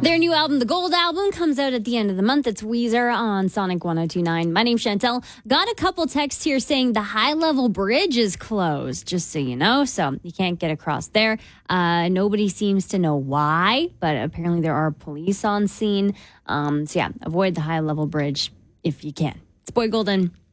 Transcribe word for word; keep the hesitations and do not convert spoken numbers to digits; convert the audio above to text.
Their new album, The Gold Album, comes out at the end of the month. It's Weezer on Sonic one oh two point nine. My name's Chantel. Got a couple texts here saying the high-level bridge is closed, just so you know. So you can't get across there. Uh, nobody seems to know why, but apparently there are police on scene. Um, so yeah, avoid the high-level bridge if you can. It's Boy Golden.